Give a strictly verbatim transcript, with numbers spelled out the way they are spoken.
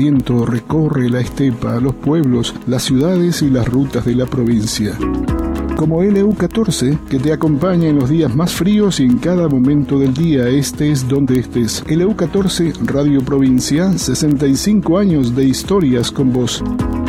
viento recorre la estepa, los pueblos, las ciudades y las rutas de la provincia. Como L U catorce, que te acompaña en los días más fríos y en cada momento del día, estés donde estés. L U catorce, Radio Provincia, sesenta y cinco años de historias con vos.